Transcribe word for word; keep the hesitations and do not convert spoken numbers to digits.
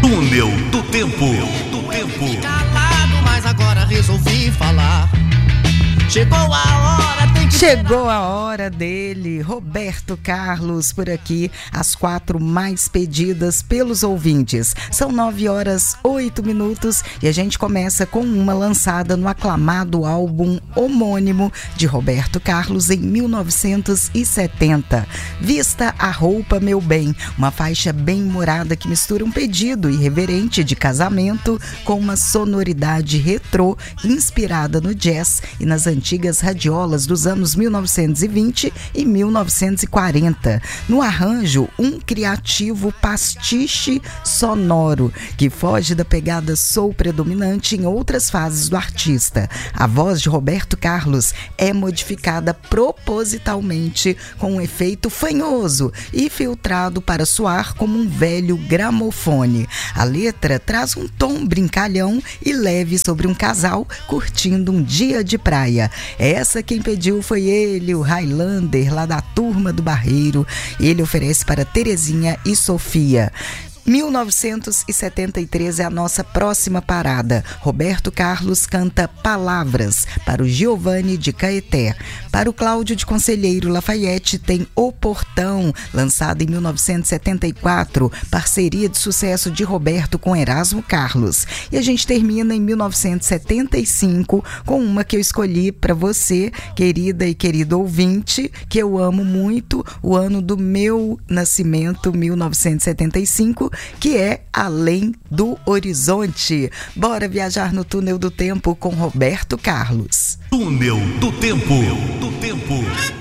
Túnel do Tempo. Do Tempo. Calado, mas agora resolvi falar. Chegou a hora, tem que Chegou a hora dele, Roberto Carlos, por aqui, as quatro mais pedidas pelos ouvintes. São nove horas, oito minutos e a gente começa com uma lançada no aclamado álbum homônimo de Roberto Carlos em mil novecentos e setenta. Vista a Roupa, Meu Bem, uma faixa bem humorada que mistura um pedido irreverente de casamento com uma sonoridade retrô inspirada no jazz e nas antigas radiolas dos anos mil novecentos e vinte e mil novecentos e quarenta. No arranjo, um criativo pastiche sonoro que foge da pegada soul predominante em outras fases do artista. A voz de Roberto Carlos é modificada propositalmente com um efeito fanhoso e filtrado para soar como um velho gramofone. A letra traz um tom brincalhão e leve sobre um casal curtindo um dia de praia. Essa quem pediu foi ele, o Highlander, lá da Turma do Barreiro. Ele oferece para Terezinha e Sofia. mil novecentos e setenta e três é a nossa próxima parada. Roberto Carlos canta Palavras para o Giovanni de Caeté. Para o Cláudio de Conselheiro Lafayette tem O Portão, lançado em mil novecentos e setenta e quatro, parceria de sucesso de Roberto com Erasmo Carlos. E a gente termina em mil novecentos e setenta e cinco com uma que eu escolhi para você, querida e querido ouvinte, que eu amo muito, o ano do meu nascimento, mil novecentos e setenta e cinco, que é Além do Horizonte. Bora viajar no Túnel do Tempo com Roberto Carlos. Túnel do Tempo. Do Tempo.